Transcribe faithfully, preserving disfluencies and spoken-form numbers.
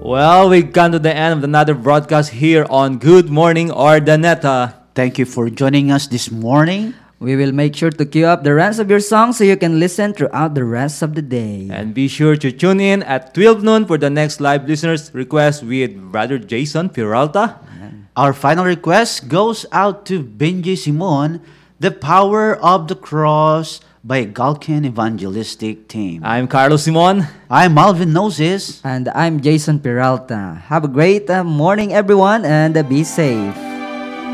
Well, we've come to the end of another broadcast here on Good Morning Ordaneta. Thank you for joining us this morning. We will make sure to queue up the rest of your songs so you can listen throughout the rest of the day. And be sure to tune in at twelve noon for the next live listeners request with Brother Jason Peralta. Our final request goes out to Benji Simon, The Power of the Cross by Galkan Evangelistic Team. I'm Carlos Simon. I'm Alvin Noses. And I'm Jason Peralta. Have a great uh, morning, everyone, and uh, be safe.